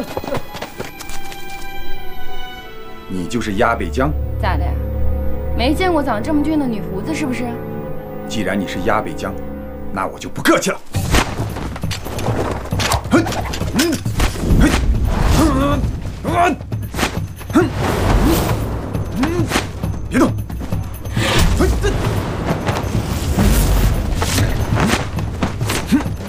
你就是鸭北江？ 咋的呀？没见过长这么俊的女胡子是不是？ 既然你是鸭北江，那我就不客气了。